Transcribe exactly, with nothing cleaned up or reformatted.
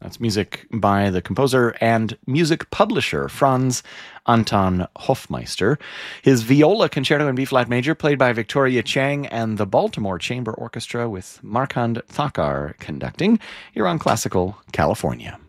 That's music by the composer and music publisher Franz Anton Hofmeister. His Viola Concerto in B-flat major, played by Victoria Chang and the Baltimore Chamber Orchestra with Markand Thakkar conducting. You're on Classical California.